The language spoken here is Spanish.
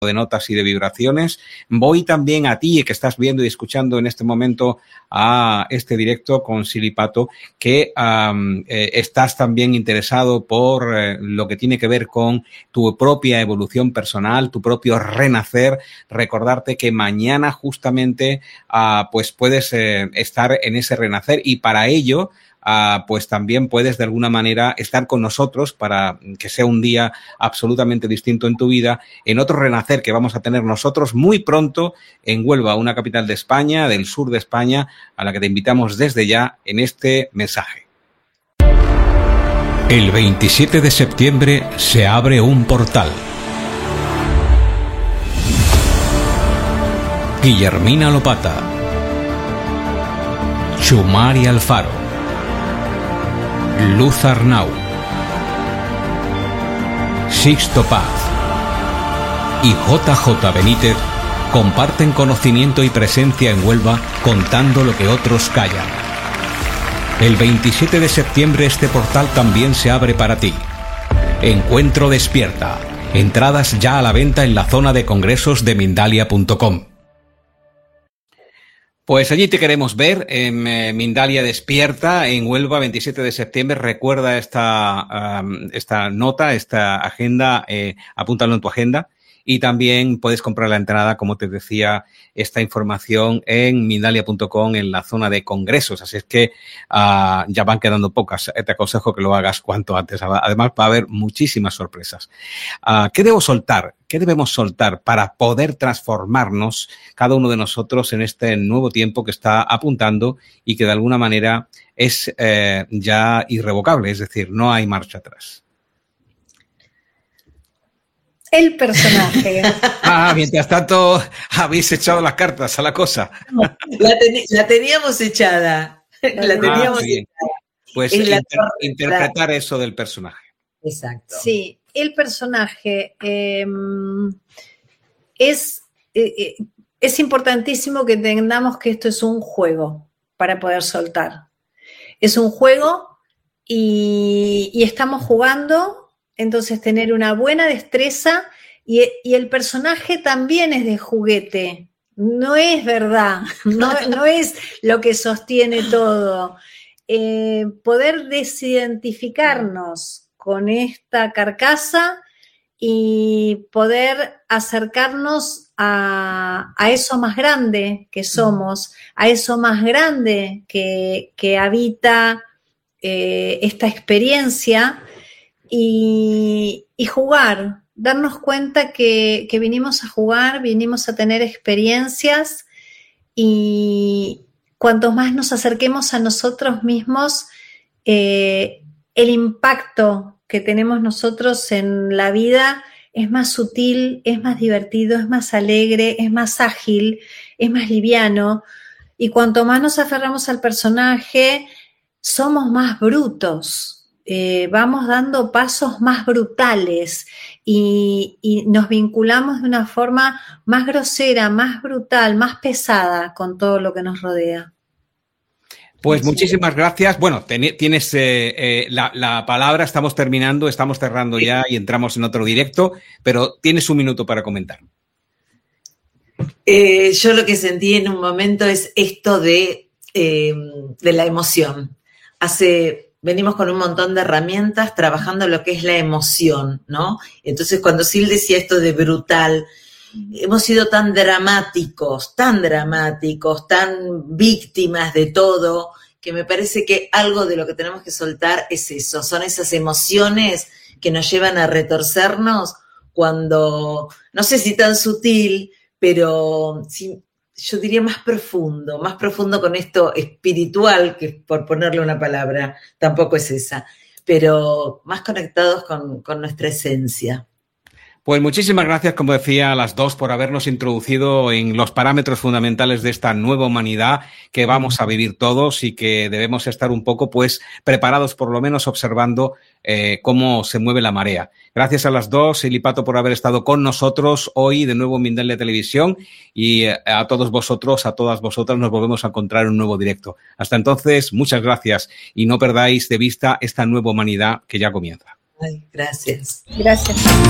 de notas y de vibraciones. Voy también a ti, que estás viendo y escuchando en este momento a este directo con Silipato, que estás también interesado por lo que tiene que ver con tu propia evolución personal, tu propio renacer. Recordarte que mañana justamente pues puedes estar en ese renacer, y para ello pues también puedes de alguna manera estar con nosotros para que sea un día absolutamente distinto en tu vida, en otro renacer que vamos a tener nosotros muy pronto en Huelva, una capital de España, del sur de España, a la que te invitamos desde ya en este mensaje. El 27 de septiembre se abre un portal. Guillermina Lopata, Chumari Alfaro, Luz Arnau, Sixto Paz y JJ Benítez comparten conocimiento y presencia en Huelva, contando lo que otros callan. El 27 de septiembre este portal también se abre para ti. Encuentro Despierta. Entradas ya a la venta en la zona de congresos de Mindalia.com. Pues allí te queremos ver, en Mindalia Despierta, en Huelva, 27 de septiembre. Recuerda esta nota, esta agenda, apúntalo en tu agenda. Y también puedes comprar la entrada, como te decía, esta información en Mindalia.com, en la zona de congresos. Así es que ya van quedando pocas. Te aconsejo que lo hagas cuanto antes. Además, va a haber muchísimas sorpresas. ¿Qué debo soltar? ¿Qué debemos soltar para poder transformarnos cada uno de nosotros en este nuevo tiempo que está apuntando y que de alguna manera es ya irrevocable? Es decir, no hay marcha atrás. El personaje. Mientras tanto, habéis echado las cartas a la cosa. La teníamos echada. La teníamos echada. Pues interpretar eso del personaje. Exacto. Sí, el personaje es importantísimo que entendamos que esto es un juego para poder soltar. Es un juego y estamos jugando. Entonces, tener una buena destreza y el personaje también es de juguete. No es verdad, no es lo que sostiene todo. Poder desidentificarnos con esta carcasa y poder acercarnos a eso más grande que somos, a eso más grande que habita esta experiencia. Y jugar, darnos cuenta que vinimos a jugar, vinimos a tener experiencias, y cuanto más nos acerquemos a nosotros mismos, el impacto que tenemos nosotros en la vida es más sutil, es más divertido, es más alegre, es más ágil, es más liviano, y cuanto más nos aferramos al personaje, somos más brutos. Vamos dando pasos más brutales y nos vinculamos de una forma más grosera, más brutal, más pesada con todo lo que nos rodea. Pues muchísimas gracias. Bueno, tienes la palabra, estamos cerrando ya y entramos en otro directo, pero tienes un minuto para comentar. Yo lo que sentí en un momento es esto de la emoción. Venimos con un montón de herramientas trabajando lo que es la emoción, ¿no? Entonces, cuando Sil decía esto de brutal, hemos sido tan dramáticos, tan víctimas de todo, que me parece que algo de lo que tenemos que soltar es eso, son esas emociones que nos llevan a retorcernos cuando, no sé si tan sutil, pero sí, yo diría más profundo con esto espiritual, que por ponerle una palabra, tampoco es esa, pero más conectados con nuestra esencia. Pues muchísimas gracias, como decía, a las dos por habernos introducido en los parámetros fundamentales de esta nueva humanidad que vamos a vivir todos y que debemos estar un poco pues preparados, por lo menos observando cómo se mueve la marea. Gracias a las dos, Silipato, por haber estado con nosotros hoy de nuevo en Mindalia Televisión, y a todos vosotros, a todas vosotras, nos volvemos a encontrar en un nuevo directo. Hasta entonces, muchas gracias y no perdáis de vista esta nueva humanidad que ya comienza. Ay, gracias. Gracias.